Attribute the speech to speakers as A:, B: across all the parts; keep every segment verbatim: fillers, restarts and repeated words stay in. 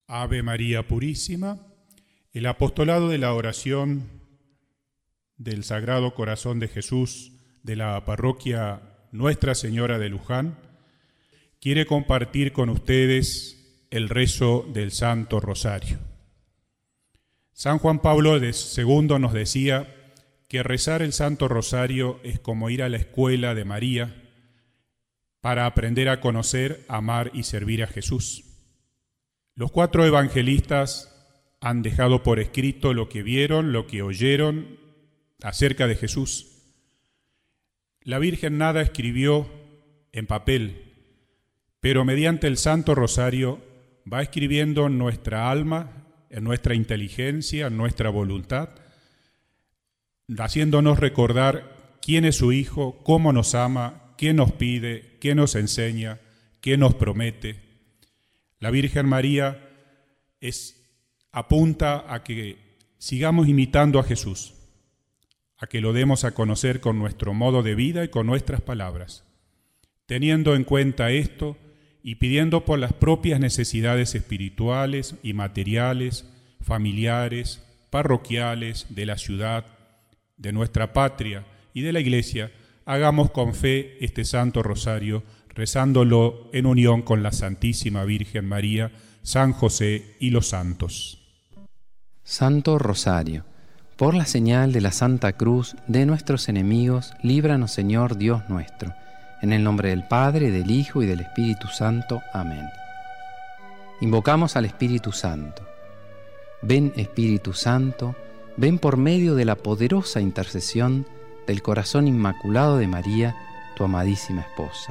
A: Ave María Purísima, el apostolado de la oración del Sagrado Corazón de Jesús de la parroquia Nuestra Señora de Luján quiere compartir con ustedes el rezo del Santo Rosario. San Juan Pablo segundo nos decía que rezar el Santo Rosario es como ir a la escuela de María para aprender a conocer, amar y servir a Jesús. Los cuatro evangelistas han dejado por escrito lo que vieron, lo que oyeron acerca de Jesús. La Virgen nada escribió en papel, pero mediante el Santo Rosario va escribiendo en nuestra alma, en nuestra inteligencia, en nuestra voluntad, haciéndonos recordar quién es su Hijo, cómo nos ama, qué nos pide, qué nos enseña, qué nos promete. La Virgen María es, apunta a que sigamos imitando a Jesús, a que lo demos a conocer con nuestro modo de vida y con nuestras palabras, teniendo en cuenta esto y pidiendo por las propias necesidades espirituales y materiales, familiares, parroquiales, de la ciudad, de nuestra patria y de la Iglesia, hagamos con fe este Santo Rosario, rezándolo en unión con la Santísima Virgen María, San José y los santos.
B: Santo Rosario, por la señal de la Santa Cruz de nuestros enemigos, líbranos, Señor Dios nuestro. En el nombre del Padre, del Hijo y del Espíritu Santo. Amén. Invocamos al Espíritu Santo. Ven, Espíritu Santo, ven por medio de la poderosa intercesión del corazón inmaculado de María, tu amadísima esposa.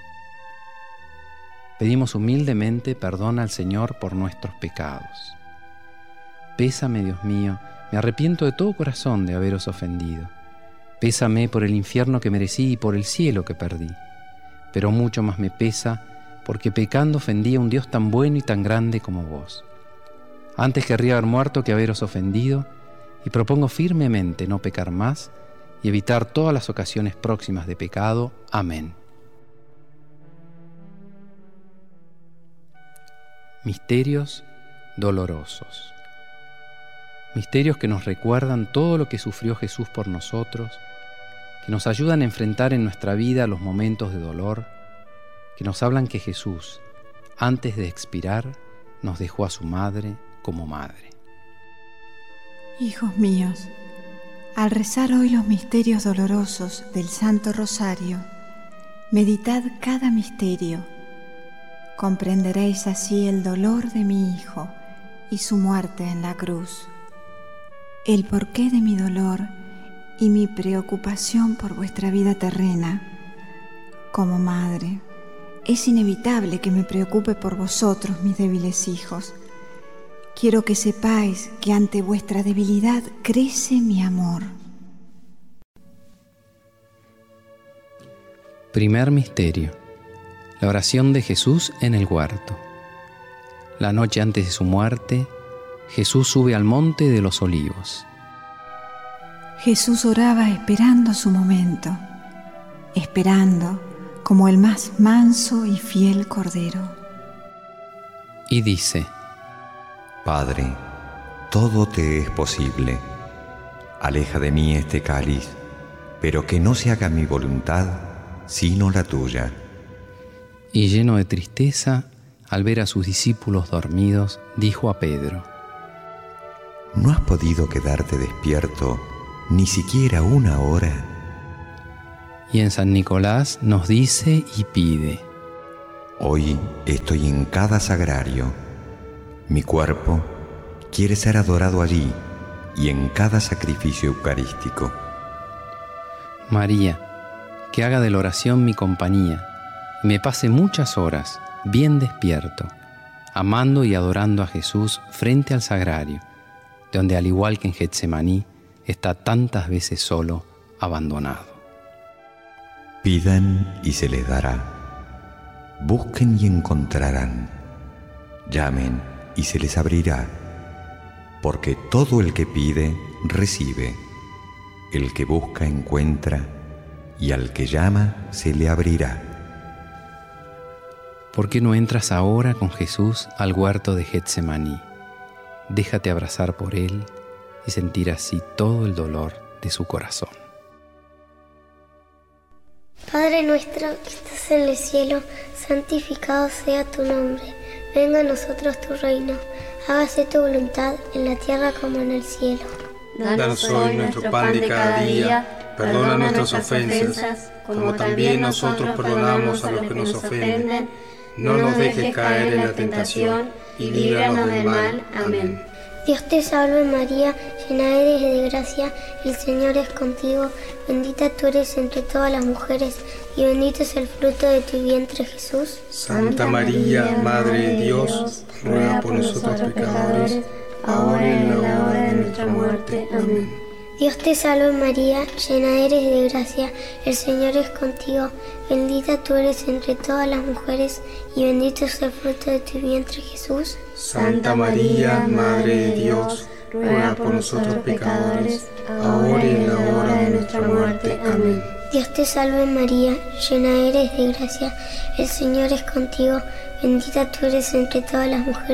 B: Pedimos humildemente perdón al Señor por nuestros pecados. Pésame, Dios mío, me arrepiento de todo corazón de haberos ofendido. Pésame por el infierno que merecí y por el cielo que perdí. Pero mucho más me pesa porque pecando ofendí a un Dios tan bueno y tan grande como vos. Antes querría haber muerto que haberos ofendido, y propongo firmemente no pecar más y evitar todas las ocasiones próximas de pecado. Amén. Misterios dolorosos. Misterios que nos recuerdan todo lo que sufrió Jesús por nosotros, que nos ayudan a enfrentar en nuestra vida los momentos de dolor, que nos hablan que Jesús, antes de expirar, nos dejó a su madre como madre.
C: Hijos míos, al rezar hoy los misterios dolorosos del Santo Rosario, meditad cada misterio. Comprenderéis así el dolor de mi Hijo y su muerte en la cruz, el porqué de mi dolor y mi preocupación por vuestra vida terrena. Como madre, es inevitable que me preocupe por vosotros, mis débiles hijos. Quiero que sepáis que ante vuestra debilidad crece mi amor.
B: Primer misterio: la oración de Jesús en el huerto. La noche antes de su muerte, Jesús sube al monte de los Olivos.
C: Jesús oraba esperando su momento, esperando como el más manso y fiel cordero.
B: Y dice:
D: Padre, todo te es posible. Aleja de mí este cáliz, pero que no se haga mi voluntad, sino la tuya.
B: Y lleno de tristeza, al ver a sus discípulos dormidos, dijo a Pedro:
D: ¿No has podido quedarte despierto ni siquiera una hora?
B: Y en San Nicolás nos dice y pide:
D: Hoy estoy en cada sagrario. Mi cuerpo quiere ser adorado allí y en cada sacrificio eucarístico.
B: María, que haga de la oración mi compañía y me pase muchas horas bien despierto, amando y adorando a Jesús frente al sagrario, donde al igual que en Getsemaní está tantas veces solo, abandonado.
D: Pidan y se les dará. Busquen y encontrarán. Llamen y se les abrirá. Porque todo el que pide, recibe. El que busca, encuentra. Y al que llama, se le abrirá.
B: ¿Por qué no entras ahora con Jesús al huerto de Getsemaní? Déjate abrazar por Él y sentir así todo el dolor de su corazón.
E: Padre nuestro que estás en el cielo, santificado sea tu nombre. Venga a nosotros tu reino. Hágase tu voluntad en la tierra como en el cielo.
F: Danos hoy nuestro pan de cada día. Perdona nuestras ofensas, como también nosotros perdonamos a los que nos ofenden. No nos dejes caer en la tentación y líbranos del mal. Amén.
E: Dios te salve María, llena eres de gracia, el Señor es contigo, bendita tú eres entre todas las mujeres, y bendito es el fruto de tu vientre Jesús.
F: Santa María, Madre de Dios, ruega por nosotros pecadores, ahora y en la hora de nuestra muerte. Amén.
E: Dios te salve María, llena eres de gracia, el Señor es contigo, bendita tú eres entre todas las mujeres, y bendito es el fruto de tu vientre Jesús.
F: Santa María, Madre de Dios, ruega por nosotros pecadores, ahora y en la hora de nuestra muerte. Amén.
E: Dios te salve María, llena eres de gracia, el Señor es contigo, bendita tú eres entre todas las mujeres,